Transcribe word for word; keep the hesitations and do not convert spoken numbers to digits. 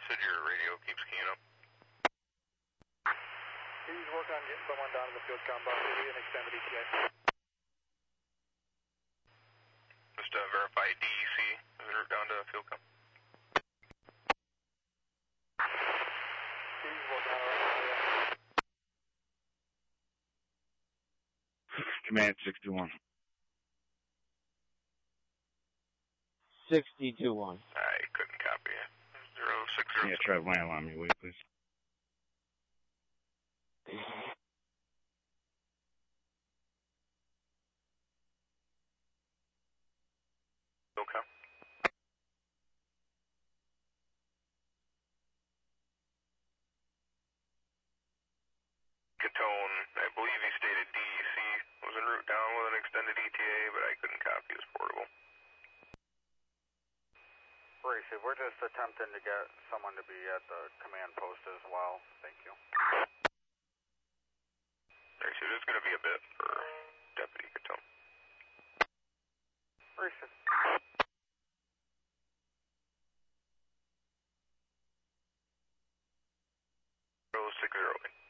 message, your radio keeps keying up. Please work on getting someone down to the field compound. Maybe an extended E T A. Just uh, verify D E C as a route down to field comp. Please work on our area. Command sixty-one. sixty-two one. I couldn't copy it. Zero six zero. Yeah, try vinyl on me, wait, please. Okay. Catone, I believe he stated D E C was en route down with an extended E T A, but I couldn't copy his portable. Racy, we're just attempting to get someone to be at the command post as well. Thank you. Racy, there's going to be a bit for Deputy Catone. Racy. zero six zero eight.